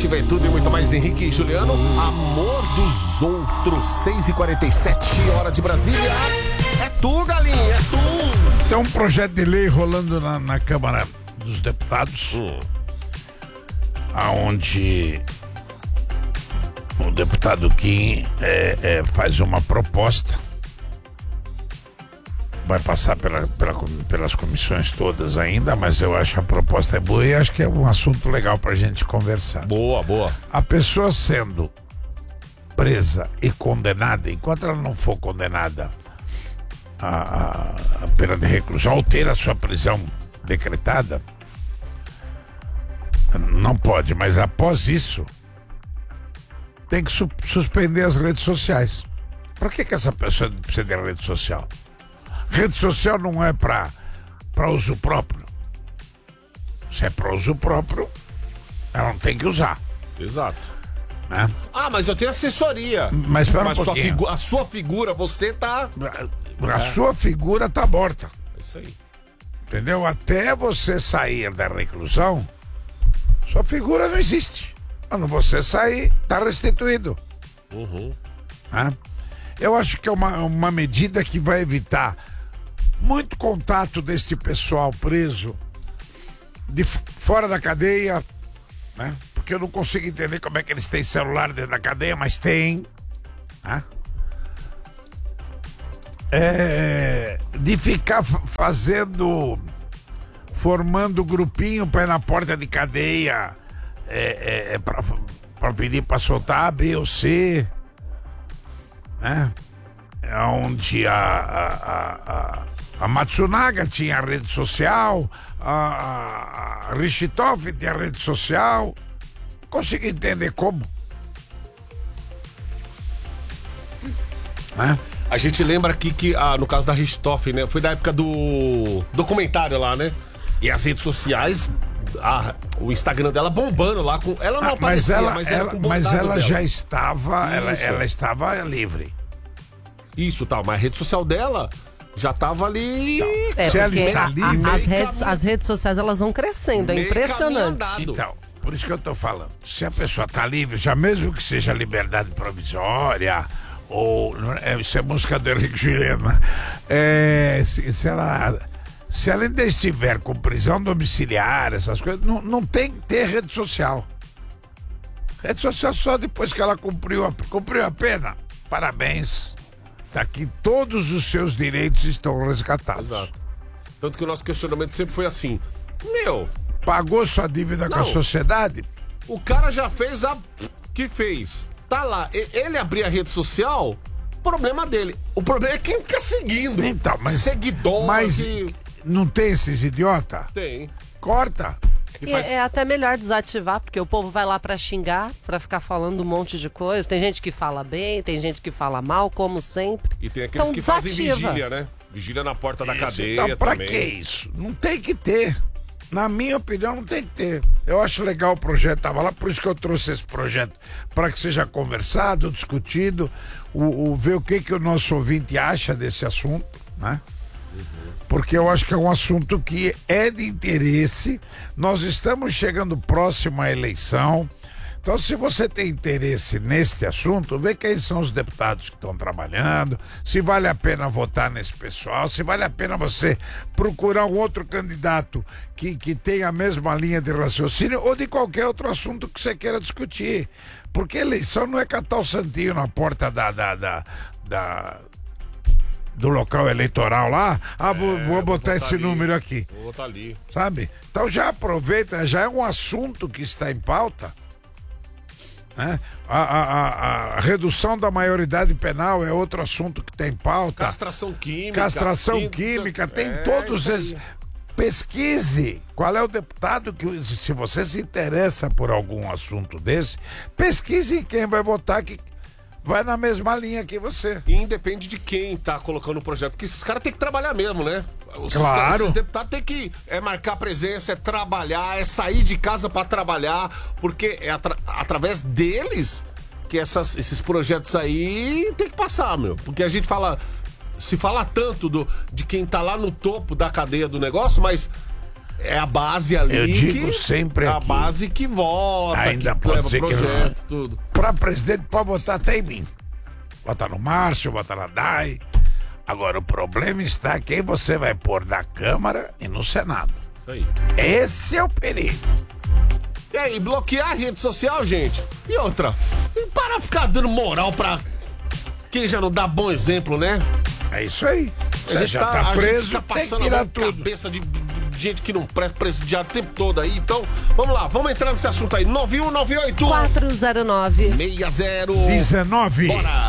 Ativa é tudo e muito mais. Henrique e Juliano, amor dos outros. 6h47, hora de Brasília. É tu, galinha, é tu. Tem um projeto de lei rolando na Câmara dos Deputados, aonde o deputado Kim faz uma proposta, vai passar pelas comissões todas ainda, mas eu acho que a proposta é boa e acho que é um assunto legal pra gente conversar. Boa, boa. A pessoa sendo presa e condenada, enquanto ela não for condenada a pena de reclusão ou ter a sua prisão decretada, não pode, mas após isso tem que suspender as redes sociais. Pra que essa pessoa precisa de rede social? Rede social não é para uso próprio. Se é para uso próprio, ela não tem que usar. Exato. Né? Ah, mas eu tenho assessoria. Mas espera um pouquinho. A sua figura, você tá... A sua figura tá morta. É isso aí. Entendeu? Até você sair da reclusão, sua figura não existe. Quando você sair, tá restituído. Né? Eu acho que é uma medida que vai evitar muito contato deste pessoal preso de fora da cadeia, né? Porque eu não consigo entender como é que eles têm celular dentro da cadeia, mas tem, né? De ficar formando grupinho para ir na porta de cadeia para pedir para soltar A, B ou C, né? Onde a Matsunaga tinha rede social, a Richthofen tinha rede social. Não consigo entender como. Né? A gente lembra aqui que, no caso da Richthofen, né? Foi da época do documentário lá, né? E as redes sociais, o Instagram dela bombando lá. Ela não aparecia, mas ela já estava, ela estava livre. Isso, tal, mas a rede social dela já tava ali. Se ela está livre, as redes sociais, elas vão crescendo, é impressionante. Então, por isso que eu tô falando, se a pessoa tá livre, já mesmo que seja liberdade provisória, ou isso é música do Henrique Juliano, se ela ainda estiver com prisão domiciliar, essas coisas, não tem que ter rede social. Rede social só depois que ela cumpriu a pena. Parabéns. Daqui todos os seus direitos estão resgatados. Exato. Tanto que o nosso questionamento sempre foi assim: pagou sua dívida com a sociedade? O cara já fez que fez. Tá lá. Ele abrir a rede social, problema dele. O problema é quem fica seguindo. Então, mas seguidor. Mas não tem esses idiotas? Tem. Corta. É até melhor desativar, porque o povo vai lá pra xingar, pra ficar falando um monte de coisa. Tem gente que fala bem, tem gente que fala mal, como sempre. E tem aqueles que fazem vigília, né? Vigília na porta da cadeia. Então, pra também. que isso? Não tem que ter. Na minha opinião, não tem que ter. Eu acho legal o projeto, tava lá, por isso que eu trouxe esse projeto, para que seja conversado, discutido, ver o que o nosso ouvinte acha desse assunto, né? Porque eu acho que é um assunto que é de interesse. Nós estamos chegando próximo à eleição. Então, se você tem interesse neste assunto, vê quem são os deputados que estão trabalhando, se vale a pena votar nesse pessoal, se vale a pena você procurar um outro candidato que tenha a mesma linha de raciocínio ou de qualquer outro assunto que você queira discutir. Porque eleição não é catar o santinho na porta do local eleitoral lá, vou botar esse número aqui. Vou botar ali. Sabe? Então já aproveita, já é um assunto que está em pauta. Né? A redução da maioridade penal é outro assunto que tem em pauta. Castração química. Tem todos esses. Pesquise qual é o deputado que, se você se interessa por algum assunto desse, pesquise quem vai votar que vai na mesma linha que você. E independe de quem tá colocando o projeto, porque esses caras têm que trabalhar mesmo, né? Claro. Esses deputados têm que marcar presença, é trabalhar, é sair de casa pra trabalhar, porque é através deles que esses projetos aí tem que passar, meu. Porque a gente se fala tanto de quem tá lá no topo da cadeia do negócio, mas É a base ali. Eu digo sempre a aqui. base que vota, ainda que pode leva ser projeto, que tudo. Pra presidente pode votar até em mim. Votar no Márcio, votar na Dai. Agora o problema está quem você vai pôr na Câmara e no Senado. Isso aí. Esse é o perigo. E aí, bloquear a rede social, gente? E outra, e para ficar dando moral pra quem já não dá bom exemplo, né? É isso aí. A gente já tá a preso, gente fica tem que passando tirar a tudo. cabeça de gente que não presta presidiário o tempo todo aí. Então, vamos lá, vamos entrar nesse assunto aí. 9198 409 60 19. Bora!